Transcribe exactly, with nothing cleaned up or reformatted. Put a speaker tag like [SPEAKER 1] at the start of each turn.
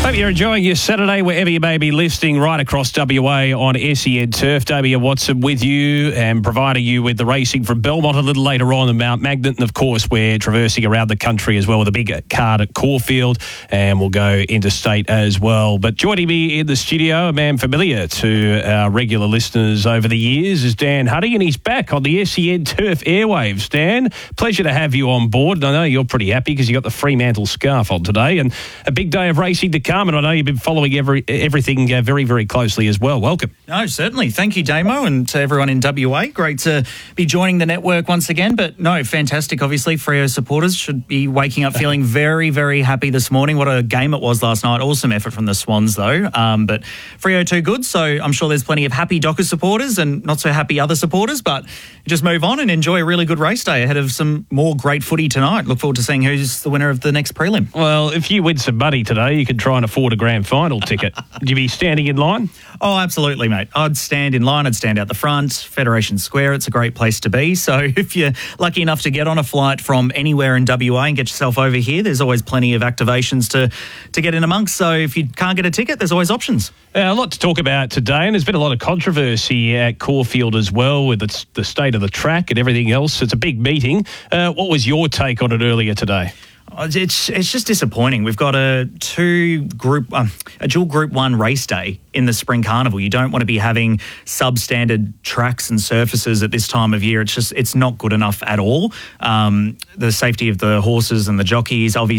[SPEAKER 1] Hope you're enjoying your Saturday wherever you may be listening right across W A on S E N Turf. Damien Watson with you and providing you with the racing from Belmont a little later on and Mount Magnet. And, of course, we're traversing around the country as well with a big card at Caulfield, and we'll go interstate as well. But joining me in the studio, a man familiar to our regular listeners over the years, is Dan Huddy, and he's back on the S E N Turf airwaves. Dan, pleasure to have you on board. And I know you're pretty happy because you got the Fremantle scarf on today and a big day of racing to come. And I know you've been following every everything uh, very, very closely as well. Welcome.
[SPEAKER 2] No, certainly. Thank you, Damo, and to everyone in W A. Great to be joining the network once again. But no, fantastic. Obviously, Freo supporters should be waking up feeling very, very happy this morning. What a game it was last night. Awesome effort from the Swans, though. Um, but Freo too good, so I'm sure there's plenty of happy Dockers supporters and not so happy other supporters. But just move on and enjoy a really good race day ahead of some more great footy tonight. Look forward to seeing who's the winner of the next prelim.
[SPEAKER 1] Well, if you win some money today, you can try and afford a grand final ticket. Would you be standing in line?
[SPEAKER 2] Oh, absolutely, mate. I'd stand in line. I'd stand out the front. Federation Square, it's a great place to be. So if you're lucky enough to get on a flight from anywhere in W A and get yourself over here, there's always plenty of activations to, to get in amongst. So if you can't get a ticket, there's always options.
[SPEAKER 1] Uh, a lot to talk about today, and there's been a lot of controversy at Caulfield as well with the, the state of the track and everything else. It's a big meeting. Uh, what was your take on it earlier today?
[SPEAKER 2] It's it's just disappointing. We've got a two group um, a dual Group One race day in the Spring Carnival. You don't want to be having substandard tracks and surfaces at this time of year. It's just it's not good enough at all. Um, the safety of the horses and the jockeys, obviously.